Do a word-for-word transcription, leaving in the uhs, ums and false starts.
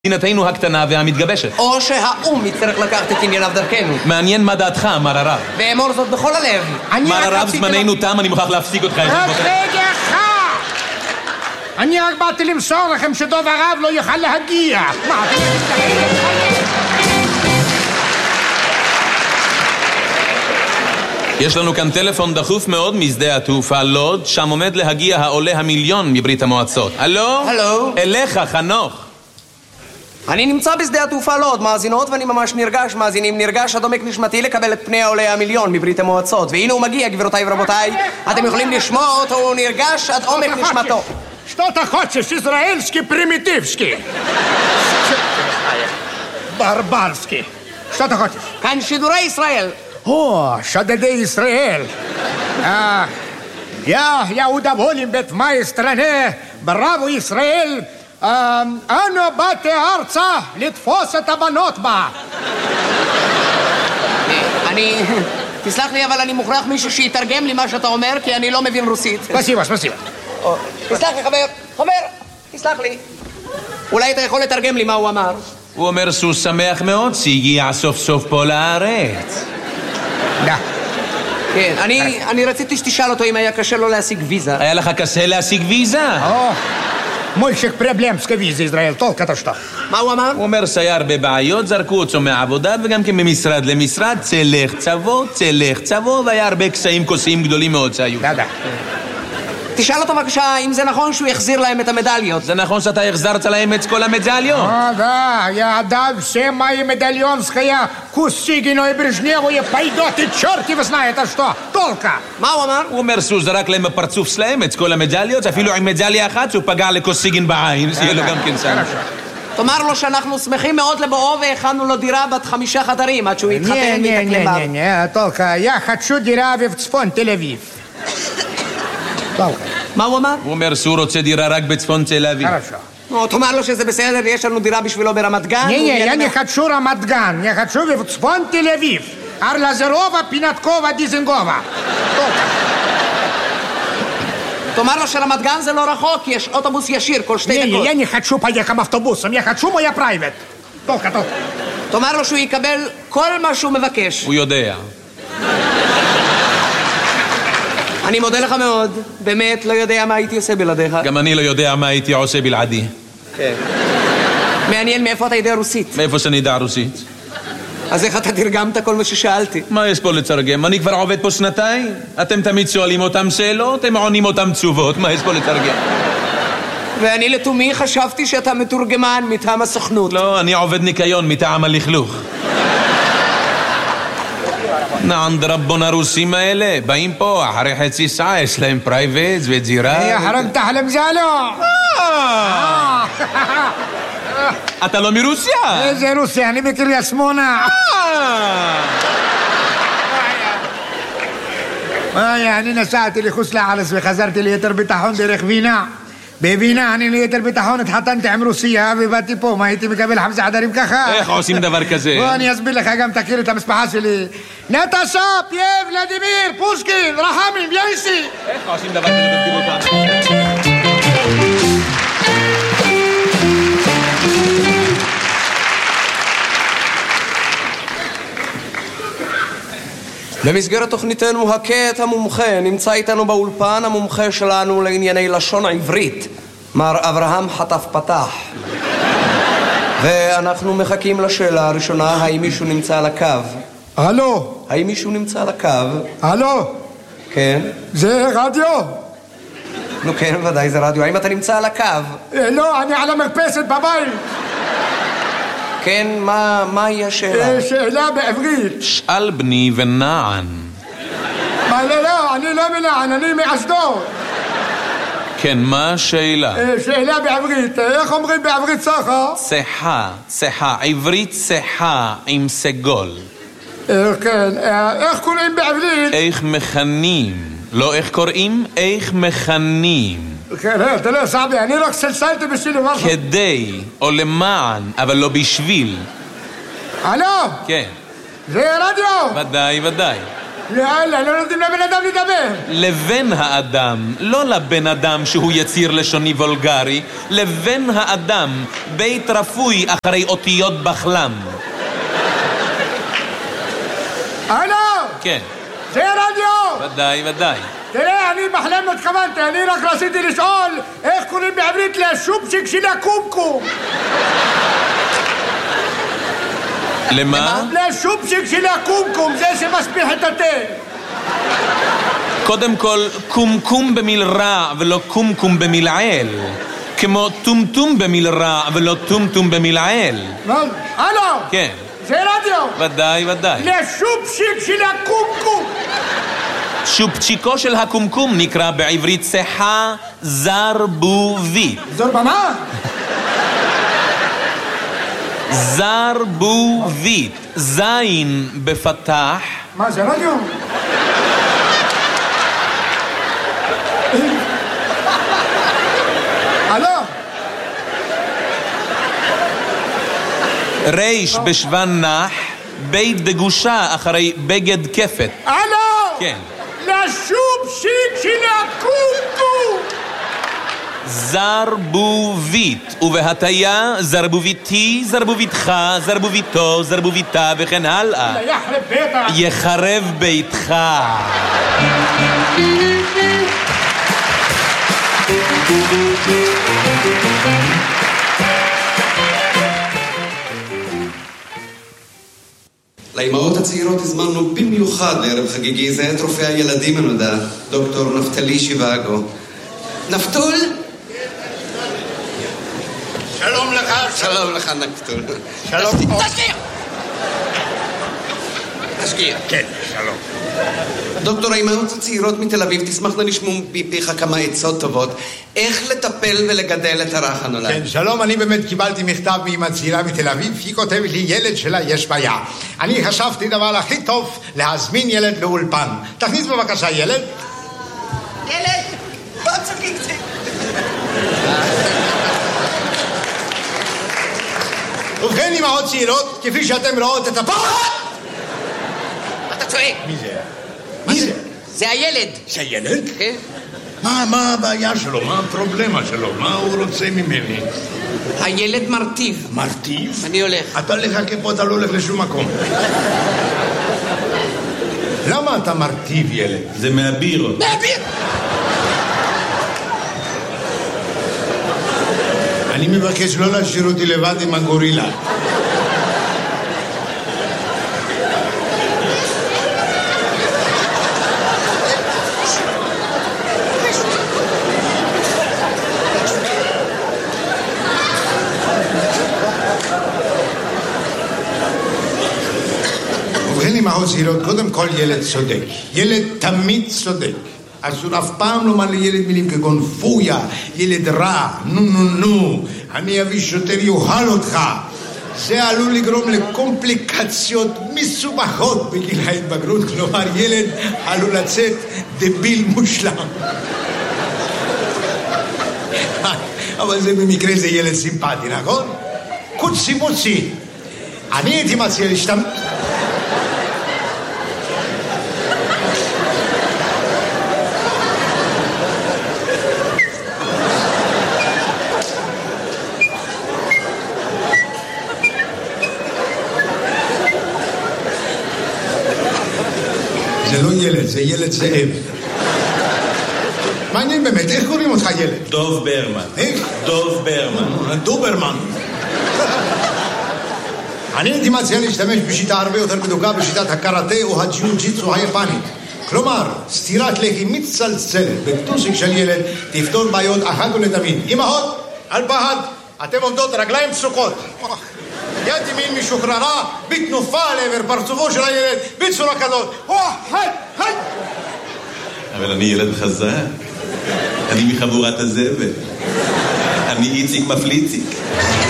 מדינתנו הקטנה והמתגבשת. או שהאום יצטרך לקחת את ענייניו דרכנו. מעניין מה דעתך, מר הרב. ואמור זאת בכל הלב. מר הרב, זמננו תם, אני מוכרח להפסיק אותך. רק רגע אחד! אני רק באתי למסור לכם שדוב הרב לא יוכל להגיע. מה? יש לנו כאן טלפון דחוף מאוד משדה התעופה לוד, שם עומד להגיע העולה המיליון מברית המועצות. הלו? הלו? אליך, חנוך. אני נמצא בשדה התעופה לוד, מאזינות, ואני ממש נרגש, מאזינים, נרגש עד עומק נשמתי לקבל את פני העולה המיליון מברית המועצות. והנה הוא מגיע, גבירותיי ורבותיי, אתם יכולים לשמוע אותו, הוא נרגש עד עומק נשמתו. Что ты хочешь? Израильский, примитивский. Барбарский. Что ты хочешь? כאן שידורי ישראל. О, шадеды Израиль. А, я, я удоволен быть в моей стране. Браво, Израиль. А, אנו באתי ארצה לתפוס את הבנות בה. אני... תסלח לי, אבל אני מוכרח מישהו שיתרגם לי מה שאתה אומר, כי אני לא מבין רוסית. ספסיבה, ספסיבה. תסלח לי, חבר. חבר, תסלח לי. אולי אתה יכול לתרגם לי מה הוא אמר? הוא אומר שהוא שמח מאוד שהגיע סוף סוף פה לארץ. דה. כן, אני, אני רציתי שתשאל אותו אם היה קשה לו להשיג ויזה. היה לך קשה להשיג ויזה? או, מולשיק פרבלמסקה ויזה ישראל, טוב, אתה שטה. מה הוא אמר? הוא אומר שהיה הרבה בעיות, זרקו אותו מהעבודה וגם כן ממשרד למשרד, צלח צבו, צלח צבו, והיה הרבה קשיים כוסיים גדולים מאוד שהיו. דה, דה. תשאל אותו בבקשה אם זה נכון שהוא יחזיר להם את המדליות. זה נכון שאתה החזרת להם את כל המדליות? О, да, я отдам все мои медальонские Кусигину и Брежневу и пойдет, и черт его знает, а что? Толка! מה הוא אמר? הוא אומר שהוא זרק להם בפרצוף שלהם את כל המדליות, אפילו עם מדליה אחת שהוא פגע לקוסיגין בעין, שיהיה לו גם כן שם. תאמר לו שאנחנו שמחים מאוד לבואו והכנו לו דירה בת חמישה חדרים עד שהוא יתחתן ויתקלם בה. Не, не, не, Толка, я хочу דירה в צפון תל אביב. Толка. מה הוא אמר? הוא אומר שהוא רוצה דירה רק בצפון תל אביב. Хорошо. תאמר לו שזה בסדר, יש לנו דירה בשבילו ברמת גן. Не, не, я не хочу Рамадган, я хочу в цфон Тель-Авив. Арлазерова, Пинаткова, Дизингова. תאמר לו שרמת גן זה לא רחוק, יש אוטובוס ישיר כל שתי Не, не, דקות. я не хочу поехать автобусом, я хочу моя private. Толка, толка. תאמר לו שהוא יקבל כל מה שהוא מבקש. הוא יודע. אני מודה לך מאוד, באמת לא יודע מה הייתי עושה בלעדיך. גם אני לא יודע מה הייתי עושה בלעדי. כן. מעניין מאיפה אתה יודע רוסית. מאיפה שאני יודע רוסית? אז איך אתה תרגמת כל מה ששאלתי? מה יש פה לתרגם? אני כבר עובד פה שנתיים. אתם תמיד שואלים אותם שאלות, הם עונים אותם תשובות. מה יש פה לתרגם? ואני לתומי חשבתי שאתה מתורגמן מטעם הסוכנות. לא, אני עובד ניקיון מטעם הלכלוך. נענד רבון הרוסים האלה, באים פה אחרי חצי שעה, יש להם פרייבט ודירה. يا حرمت حلم زالو. אתה לא מרוסיה? איזה רוסיה, אני בקריית שמונה. אני נסעתי לחוץ לארץ וחזרתי ליתר ביטחון דרך וינה. בווינה אני ליתר ביטחון התחתנתי עם רוסיה ובאתי פה, מה הייתי מקבל חמסה חדרים ככה? איך עושים דבר כזה? בוא אני אסביר לך, גם תכיר את המשפחה שלי. נטשה, פייב, ולדימיר, פושקין, רחמים, יאיסי. איך עושים דבר כזה? תסביר אותם. במסגרת תוכניתנו הכה את המומחה, נמצא איתנו באולפן המומחה שלנו לענייני לשון העברית, מר אברהם חטף פתח. ואנחנו מחכים לשאלה הראשונה, האם מישהו נמצא על הקו? הלו? האם מישהו נמצא על הקו? הלו? כן. זה רדיו? נו כן, ודאי זה רדיו. האם אתה נמצא על הקו? לא, אני על המרפסת בבית. כן, מה, מהי השאלה? שאלה בעברית. שאל בני ונען. מה, לא, לא, אני לא מנען, אני מאשדוד. כן, מה השאלה? שאלה בעברית, איך אומרים בעברית סחה? צחה, צחה, עברית צחה עם סגול. כן, איך קוראים בעברית? איך מכנים, לא איך קוראים, איך מכנים. כן, תראה, סעבי, אני רק סלסלתי בשביל דבר. כדי, או למען, אבל לא בשביל. הלו? כן. זה רדיו? ודאי, ודאי. לא, לא, לא נותנים לבן אדם לדבר. לבן האדם, לא לבן אדם שהוא יציר לשוני וולגרי, לבן האדם, בית רפוי אחרי אותיות בחלם. הלו! כן. זה רדיו! ודאי, ודאי. תראה, אני בחלם לא התכוונתי, אני רק רציתי לשאול איך קוראים בעברית לשופשיק של הקומקום. למה? לשופשיק של הקומקום, זה שמשפיח את התה. קודם כל, קומקום במיל רע ולא קומקום במיל עיל. כמו טומטום במיל רע ולא טומטום במיל עיל. הלו! כן. זה רדיו! ודאי, ודאי. לשופשיק של הקומקום. שופצ'יקו של הקומקום נקרא בעברית שיחה זרבובית. זרבמה? זרבובית. זין בפתח. מה זה רדיו? הלו? ריש בשוון נח, בית דגושה אחרי בגד כפת. הלו? כן. לשופשיק של הקומקום. זרבובית, ובהטיה זרבוביתי, זרבוביתך, זרבוביתו, זרבוביתה וכן הלאה. יחרב ביתך. יחרב ביתך. לאימהות הצעירות הזמנו במיוחד לערב חגיגי זה את רופא הילדים הנודע, דוקטור נפתלי שיבאגו. נפתול? שלום לך. שלום לך נפתול. שלום. תשקיע! תשקיע. כן, שלום. דוקטור, האימהות הצעירות מתל אביב תשמחנה לשמוע מפיך כמה עצות טובות איך לטפל ולגדל את הרך הנולד. כן, שלום, אני באמת קיבלתי מכתב מאמא צעירה מתל אביב, היא כותבת לי ילד שלה יש בעיה. אני חשבתי דבר הכי טוב להזמין ילד לאולפן. תכניס בבקשה ילד. ילד, בוא תצחק קצת. ובכן, אמהות צעירות, כפי שאתם רואות את הפחד. אתה צועק. מי זה? מי זה? זה הילד. זה ילד? כן. מה, מה הבעיה שלו? מה הפרובלמה שלו? מה הוא רוצה ממני? הילד מרטיב. מרטיב? אני הולך. אתה לחכה פה, אתה לא הולך לשום מקום. למה אתה מרטיב ילד? זה מהבירות. מהביר! אני מבקש לא להשאיר אותי לבד עם הגורילה. ובכן אמהות צעירות, קודם כל ילד צודק. ילד תמיד צודק. אסור אף פעם לומר לילד מילים כגון פויה, ילד רע, נו נו נו, אני אביא שוטר יוכל אותך. זה עלול לגרום לקומפליקציות מסובכות בגיל ההתבגרות, כלומר ילד עלול לצאת דביל מושלם. אבל זה במקרה זה ילד סימפטי, נכון? קוצי מוצי. אני הייתי מציע להשתמש... זה לא ילד, זה ילד זאב. מעניין באמת, איך קוראים אותך ילד? דוב ברמן. איך? דוב ברמן. דוברמן. אני הייתי מציע להשתמש בשיטה הרבה יותר בדוקה, בשיטת הקראטה או הג'יוג'יצו היפנית. כלומר, סטירת לחי מצלצלת בטוסיק של ילד תפתור בעיות אחת ולתמיד. אמהות, אל פחד, אתם עומדות רגליים פסוקות. יד ימין משוחררה, בתנופה לעבר פרצופו של הילד, בצורה כזאת. היי, היי! אבל אני ילד חזק. אני מחבורת הזבל. אני איציק מפליציק.